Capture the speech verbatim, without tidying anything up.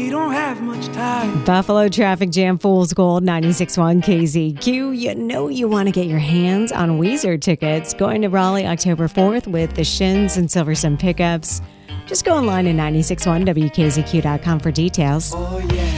we don't have much time. Buffalo Traffic Jam Fool's Gold ninety-six point one K Z Q. You know you want to get your hands on Weezer tickets. Going to Raleigh October fourth with the Shins and Silverstone Pickups. Just go online at nine six one W K Z Q dot com for details. Oh, yeah.